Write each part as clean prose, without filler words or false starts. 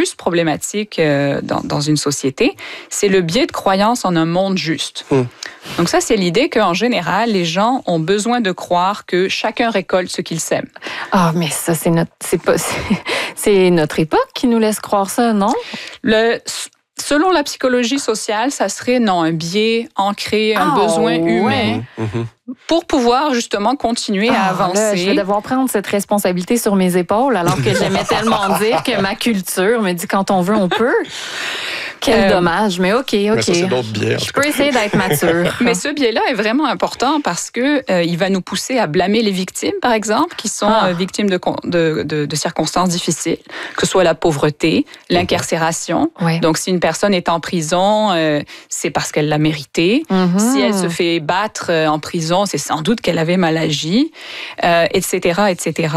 plus problématique dans une société, c'est le biais de croyance en un monde juste. Donc ça, c'est l'idée qu'en général, les gens ont besoin de croire que chacun récolte ce qu'il sème. Ah, mais ça, c'est notre époque qui nous laisse croire ça, non? Selon la psychologie sociale, ça serait un biais ancré, un besoin humain pour pouvoir justement continuer à avancer. Là, je vais devoir prendre cette responsabilité sur mes épaules alors que j'aimais tellement dire que ma culture me dit quand on veut, on peut. Quel dommage, mais OK. Mais ça, c'est d'autres biais. Je peux essayer d'être mature. Mais ce biais-là est vraiment important parce que il va nous pousser à blâmer les victimes, par exemple, qui sont victimes de circonstances difficiles, que ce soit la pauvreté, l'incarcération. Ouais. Donc, si une personne est en prison, c'est parce qu'elle l'a mérité. Si elle se fait battre en prison, c'est sans doute qu'elle avait mal agi, etc., etc.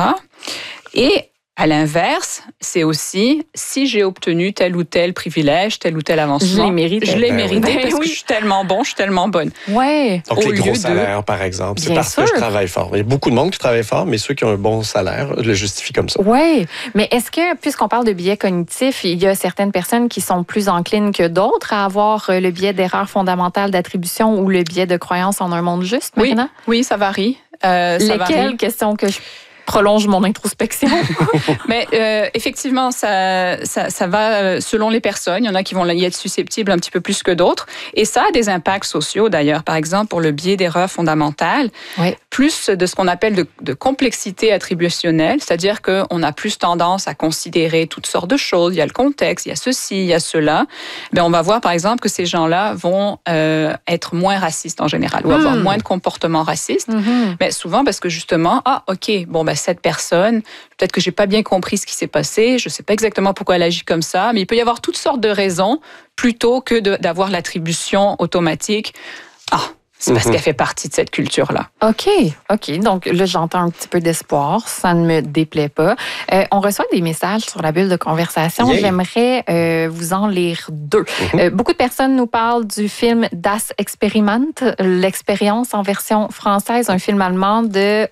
Et à l'inverse, c'est aussi, si j'ai obtenu tel ou tel privilège, tel ou tel avancement, je l'ai mérité parce que je suis tellement bon, je suis tellement bonne. Ouais. Donc, les gros salaires, par exemple, c'est parce que je travaille fort. Il y a beaucoup de monde qui travaille fort, mais ceux qui ont un bon salaire le justifient comme ça. Oui, mais est-ce que, puisqu'on parle de biais cognitifs, il y a certaines personnes qui sont plus enclines que d'autres à avoir le biais d'erreur fondamentale d'attribution ou le biais de croyance en un monde juste, Marina? Oui, ça varie. Lesquelles? Question que je prolonge mon introspection. Mais effectivement, ça va selon les personnes. Il y en a qui vont y être susceptibles un petit peu plus que d'autres. Et ça a des impacts sociaux, d'ailleurs. Par exemple, pour le biais d'erreur fondamentale, plus de ce qu'on appelle de complexité attributionnelle, c'est-à-dire qu'on a plus tendance à considérer toutes sortes de choses. Il y a le contexte, il y a ceci, il y a cela. On va voir, par exemple, que ces gens-là vont être moins racistes en général ou avoir moins de comportements racistes. Mais souvent parce que justement, cette personne, peut-être que j'ai pas bien compris ce qui s'est passé, je sais pas exactement pourquoi elle agit comme ça, mais il peut y avoir toutes sortes de raisons plutôt que d'avoir l'attribution automatique. C'est parce qu'elle fait partie de cette culture-là. OK. Donc là, j'entends un petit peu d'espoir. Ça ne me déplaît pas. On reçoit des messages sur la bulle de conversation. Yeah. J'aimerais vous en lire 2. Beaucoup de personnes nous parlent du film Das Experiment, l'expérience en version française, un film allemand de...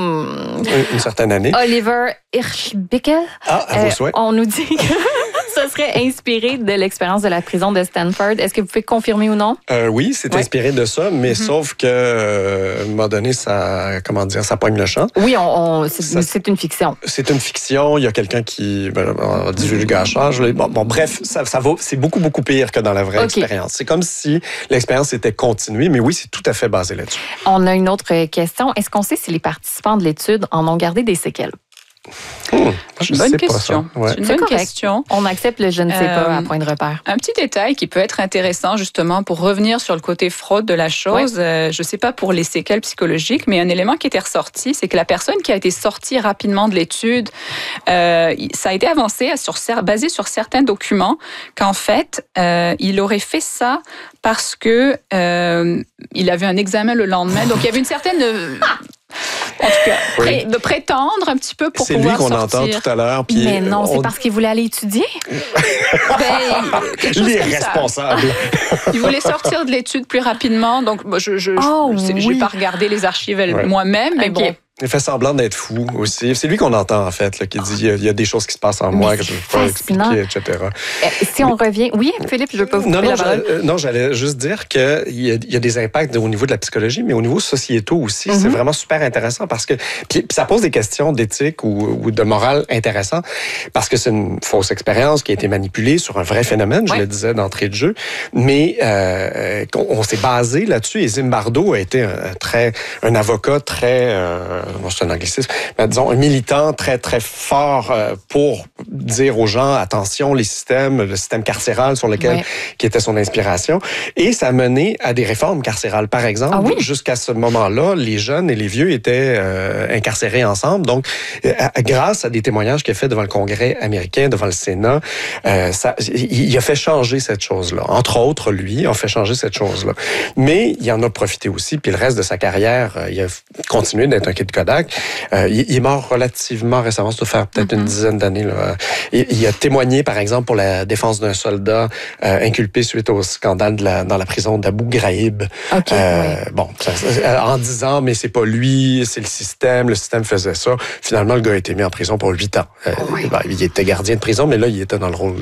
Une certaine année. Oliver Hirschbickel. À vos souhaits. On nous dit que ça serait inspiré de l'expérience de la prison de Stanford. Est-ce que vous pouvez confirmer ou non? Oui, c'est inspiré de ça, mais sauf que, à un moment donné, ça pogne le champ. Oui, c'est une fiction. C'est une fiction. Il y a quelqu'un qui dit du gâchage. Bref, c'est beaucoup, beaucoup pire que dans la vraie expérience. C'est comme si l'expérience était continuée, mais oui, c'est tout à fait basé là-dessus. On a une autre question. Est-ce qu'on sait si les participants de l'étude en ont gardé des séquelles? C'est une bonne question. C'est une bonne question. On accepte le je ne sais pas à point de repère. Un petit détail qui peut être intéressant justement pour revenir sur le côté fraude de la chose. Je ne sais pas pour les séquelles psychologiques, mais un élément qui était ressorti, c'est que la personne qui a été sortie rapidement de l'étude, ça a été avancé basé sur certains documents qu'en fait, il aurait fait ça parce que il avait un examen le lendemain. Donc il y avait une certaine... En tout cas, de prétendre un petit peu pour pouvoir sortir. C'est lui qu'on entend tout à l'heure. Mais non, c'est parce qu'il voulait aller étudier. L'irresponsable. Il voulait sortir de l'étude plus rapidement. Donc, je n'ai pas regardé les archives moi-même, mais bon. Il fait semblant d'être fou aussi. C'est lui qu'on entend, en fait, là, qui dit il y a des choses qui se passent en moi que je ne peux pas expliquer, etc. Si on revient... Oui, Philippe, je ne veux pas vous couper la parole. Non, j'allais juste dire qu'il y a des impacts au niveau de la psychologie, mais au niveau sociétaux aussi. C'est vraiment super intéressant parce que... Puis ça pose des questions d'éthique ou de morale intéressant parce que c'est une fausse expérience qui a été manipulée sur un vrai phénomène, je le disais d'entrée de jeu, mais on s'est basé là-dessus et Zimbardo a été un avocat très... c'est un anglicisme, mais disons un militant très, très fort pour dire aux gens, attention, le système carcéral sur lequel qui était son inspiration. Et ça a mené à des réformes carcérales. Par exemple, jusqu'à ce moment-là, les jeunes et les vieux étaient incarcérés ensemble. Donc, grâce à des témoignages qu'il a fait devant le Congrès américain, devant le Sénat, il a fait changer cette chose-là. Entre autres, lui, a fait changer cette chose-là. Mais il en a profité aussi, puis le reste de sa carrière, il a continué d'être un kid Kodak. Il est mort relativement récemment, ça doit faire peut-être une dizaine d'années. Là. Il a témoigné, par exemple, pour la défense d'un soldat inculpé suite au scandale dans la prison d'Abu Ghraib. En disant, mais c'est pas lui, c'est le système faisait ça. Finalement, le gars a été mis en prison pour 8 ans. Il était gardien de prison, mais là, il était dans le rôle